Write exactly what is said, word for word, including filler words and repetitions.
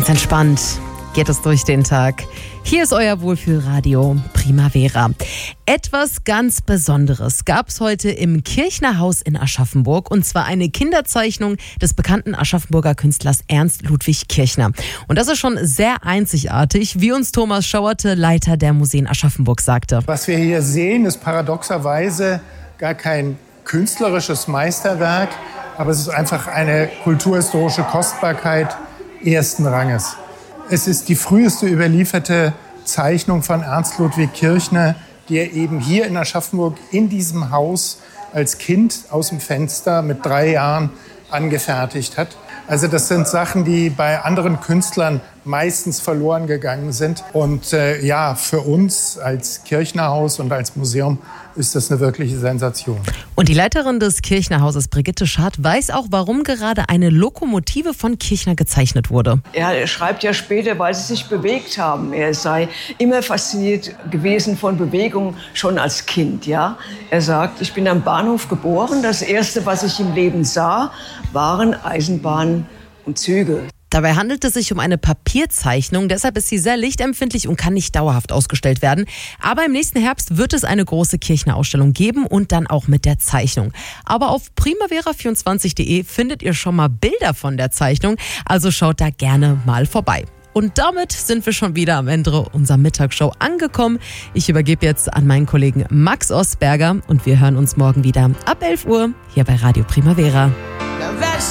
Ganz entspannt geht es durch den Tag. Hier ist euer Wohlfühlradio Primavera. Etwas ganz Besonderes gab es heute im Kirchner Haus in Aschaffenburg, und zwar eine Kinderzeichnung des bekannten Aschaffenburger Künstlers Ernst Ludwig Kirchner. Und das ist schon sehr einzigartig, wie uns Thomas Schauerte, Leiter der Museen Aschaffenburg, sagte. Was wir hier sehen, ist paradoxerweise gar kein künstlerisches Meisterwerk, aber es ist einfach eine kulturhistorische Kostbarkeit ersten Ranges. Es ist die früheste überlieferte Zeichnung von Ernst Ludwig Kirchner, die er eben hier in Aschaffenburg in diesem Haus als Kind aus dem Fenster mit drei Jahren angefertigt hat. Also das sind Sachen, die bei anderen Künstlern meistens verloren gegangen sind. Und äh, ja, für uns als Kirchner Haus und als Museum ist das eine wirkliche Sensation. Und die Leiterin des Kirchner Hauses, Brigitte Schad, weiß auch, warum gerade eine Lokomotive von Kirchner gezeichnet wurde. Er schreibt ja später, weil sie sich bewegt haben. Er sei immer fasziniert gewesen von Bewegung, schon als Kind. Ja? Er sagt, ich bin am Bahnhof geboren. Das Erste, was ich im Leben sah, waren Eisenbahnen und Züge. Dabei handelt es sich um eine Papierzeichnung, deshalb ist sie sehr lichtempfindlich und kann nicht dauerhaft ausgestellt werden. Aber im nächsten Herbst wird es eine große Kirchner-Ausstellung geben und dann auch mit der Zeichnung. Aber auf primavera vierundzwanzig punkt de findet ihr schon mal Bilder von der Zeichnung, also schaut da gerne mal vorbei. Und damit sind wir schon wieder am Ende unserer Mittagsshow angekommen. Ich übergebe jetzt an meinen Kollegen Max Osberger und wir hören uns morgen wieder ab elf Uhr hier bei Radio Primavera.